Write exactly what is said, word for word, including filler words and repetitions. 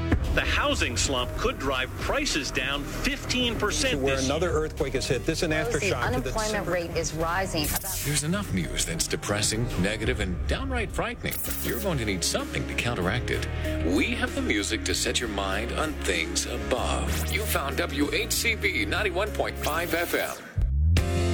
The housing slump could drive prices down fifteen percent Where this another year. earthquake has hit. This an aftershock. The to unemployment the rate is rising. There's enough news that's depressing, negative, and downright frightening. You're going to need something to counteract it. We have the music to set your mind on things above. You found W H C B ninety-one point five F M.